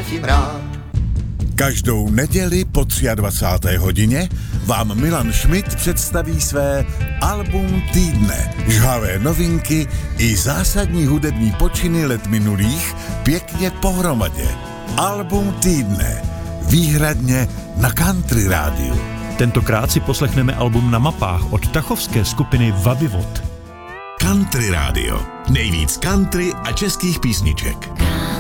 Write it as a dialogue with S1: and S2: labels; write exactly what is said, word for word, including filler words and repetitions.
S1: letím rád.
S2: Každou neděli po dvacáté třetí hodině vám Milan Schmidt představí své album týdne. Žhavé novinky i zásadní hudební počiny let minulých pěkně pohromadě. Album týdne. Výhradně na Country rádiu.
S3: Tentokrát si poslechneme album Na mapách od tachovské skupiny Vavivod.
S2: Country rádio. Nejvíc country a českých písniček.